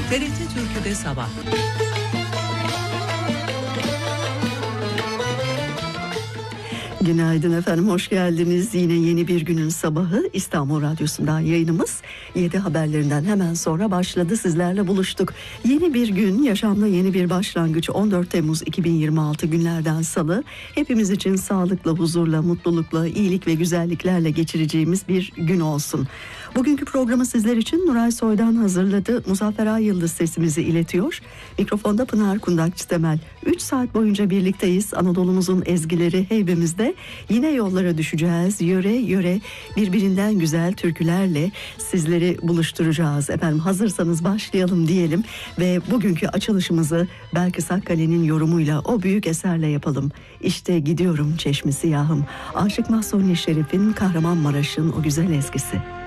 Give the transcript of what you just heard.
TRT Türkü'de sabah. Günaydın efendim, hoş geldiniz. Yine yeni bir günün sabahı İstanbul Radyosu'ndan yayınımız 7 haberlerinden hemen sonra başladı. Sizlerle buluştuk. Yeni bir gün, yaşamda yeni bir başlangıç. 14 Temmuz 2026 günlerden salı. Hepimiz için sağlıkla, huzurla, mutlulukla, iyilik ve güzelliklerle geçireceğimiz bir gün olsun. Bugünkü programı sizler için Nuray Soy'dan hazırladı. Muzaffer Ay Yıldız sesimizi iletiyor. Mikrofonda Pınar Kundakçı Temel. 3 saat boyunca birlikteyiz. Anadolu'muzun ezgileri heybemizde. Yine yollara düşeceğiz. Yöre yöre birbirinden güzel türkülerle sizleri buluşturacağız. Efendim hazırsanız başlayalım diyelim ve bugünkü açılışımızı Belkıs Akkale'nin yorumuyla o büyük eserle yapalım. İşte gidiyorum çeşmi siyahım. Aşık Mahsuni Şerif'in Kahramanmaraş'ın o güzel ezgisi.